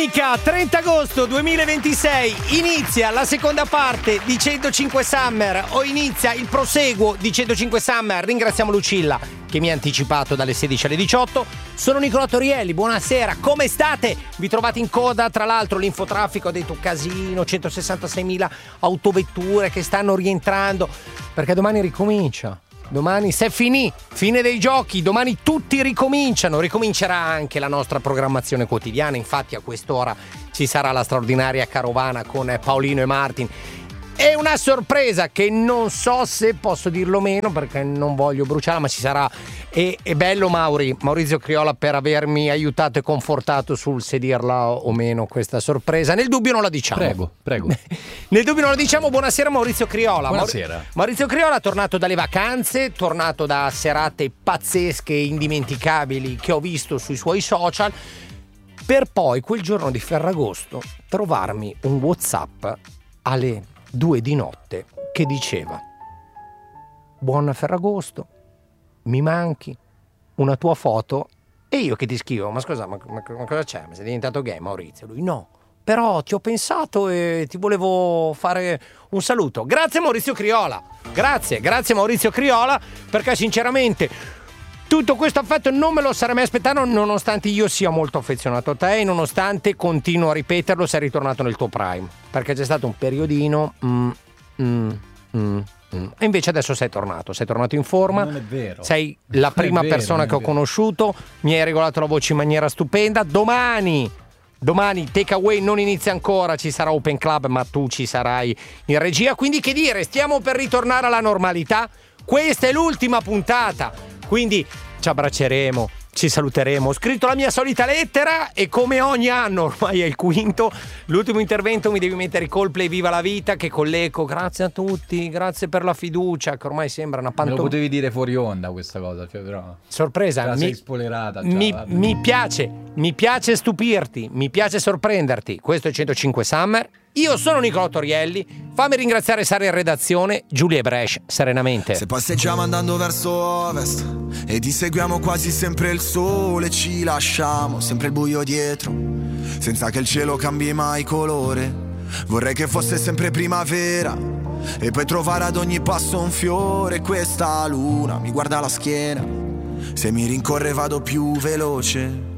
Domenica 30 agosto 2026 inizia la seconda parte di 105 Summer, o inizia il proseguo di 105 Summer. Ringraziamo Lucilla che mi ha anticipato dalle 16 alle 18. Sono Nicolò Torielli, buonasera, come state? Vi trovate in coda, tra l'altro l'infotraffico ha detto casino, 166.000 autovetture che stanno rientrando, perché domani ricomincia. Domani se fine dei giochi, domani tutti ricomincerà anche la nostra programmazione quotidiana. Infatti a quest'ora ci sarà la straordinaria carovana con Paolino e Martin. È una sorpresa che non so se posso dirlo meno perché non voglio bruciarla, ma ci sarà. E bello Maurizio Criolla per avermi aiutato e confortato sul se dirla o meno questa sorpresa. Nel dubbio non la diciamo. Prego. Nel dubbio non la diciamo. Buonasera Maurizio Criolla. Buonasera. Maurizio Criolla è tornato dalle vacanze, tornato da serate pazzesche e indimenticabili che ho visto sui suoi social, per poi quel giorno di Ferragosto trovarmi un WhatsApp alle 2 di notte che diceva: buon Ferragosto, mi manchi, una tua foto. E io che ti scrivo: ma scusa, ma cosa c'è? Ma sei diventato gay, Maurizio? Lui: no, però ti ho pensato e ti volevo fare un saluto. Grazie Maurizio Criolla, grazie Maurizio Criolla, perché sinceramente tutto questo affetto non me lo sarei mai aspettato, nonostante io sia molto affezionato a te e nonostante, continuo a ripeterlo, sei ritornato nel tuo prime, perché c'è stato un periodino e invece adesso sei tornato in forma. Non è vero. Sei la prima persona che ho conosciuto, mi hai regolato la voce in maniera stupenda. Domani Takeaway non inizia ancora, ci sarà Open Club, ma tu ci sarai in regia, quindi che dire, stiamo per ritornare alla normalità. Questa è l'ultima puntata, quindi ci abbracceremo, ci saluteremo. Ho scritto la mia solita lettera e come ogni anno, ormai è il quinto, l'ultimo intervento mi devi mettere Coldplay Viva la Vita, che con l'eco grazie a tutti, grazie per la fiducia, che ormai sembra una Me lo potevi dire fuori onda questa cosa, cioè, però sorpresa, sei spoilerata. Mi piace stupirti, mi piace sorprenderti. Questo è 105 Summer. Io sono Nicolò Torielli, fammi ringraziare Sara in redazione, Giulia e Brescia, serenamente. Se passeggiamo andando verso ovest e ti seguiamo quasi sempre il sole, ci lasciamo sempre il buio dietro, senza che il cielo cambi mai colore. Vorrei che fosse sempre primavera e poi trovare ad ogni passo un fiore. Questa luna mi guarda la schiena, se mi rincorre vado più veloce.